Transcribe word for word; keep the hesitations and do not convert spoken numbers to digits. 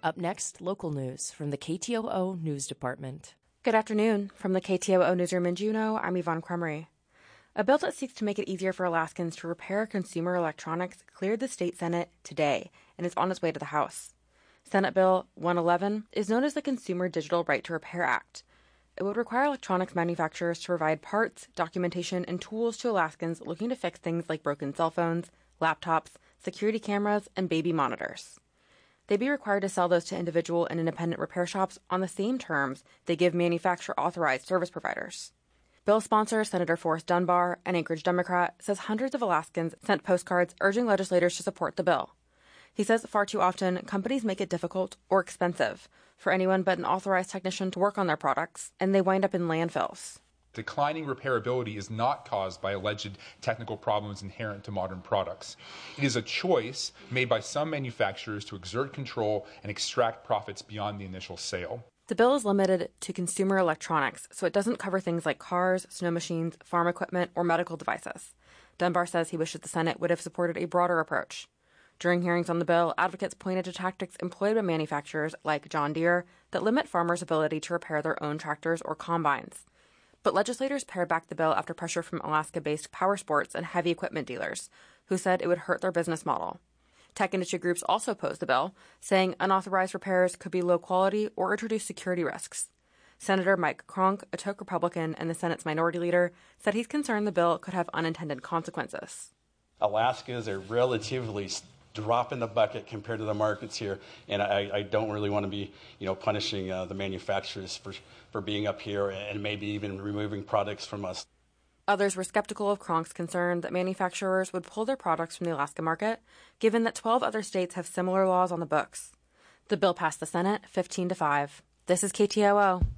Up next, local news from the K T O O News Department. Good afternoon. From the K T O O Newsroom in Juneau, I'm Yvonne Cremery. A bill that seeks to make it easier for Alaskans to repair consumer electronics cleared the state Senate today and is on its way to the House. Senate Bill one eleven is known as the Consumer Digital Right to Repair Act. It would require electronics manufacturers to provide parts, documentation, and tools to Alaskans looking to fix things like broken cell phones, laptops, security cameras, and baby monitors. They'd be required to sell those to individual and independent repair shops on the same terms they give manufacturer-authorized service providers. Bill sponsor Senator Forrest Dunbar, an Anchorage Democrat, says hundreds of Alaskans sent postcards urging legislators to support the bill. He says far too often, companies make it difficult or expensive for anyone but an authorized technician to work on their products, and they wind up in landfills. Declining repairability is not caused by alleged technical problems inherent to modern products. It is a choice made by some manufacturers to exert control and extract profits beyond the initial sale. The bill is limited to consumer electronics, so it doesn't cover things like cars, snow machines, farm equipment, or medical devices. Dunbar says he wishes the Senate would have supported a broader approach. During hearings on the bill, advocates pointed to tactics employed by manufacturers like John Deere that limit farmers' ability to repair their own tractors or combines. But legislators pared back the bill after pressure from Alaska-based power sports and heavy equipment dealers, who said it would hurt their business model. Tech industry groups also opposed the bill, saying unauthorized repairs could be low quality or introduce security risks. Senator Mike Cronk, a Tok Republican and the Senate's minority leader, said he's concerned the bill could have unintended consequences. Alaska is a relatively drop in the bucket compared to the markets here, and I, I don't really want to be, you know, punishing uh, the manufacturers for for being up here and maybe even removing products from us. Others were skeptical of Cronk's concern that manufacturers would pull their products from the Alaska market, given that twelve other states have similar laws on the books. The bill passed the Senate fifteen to five. This is K T O O.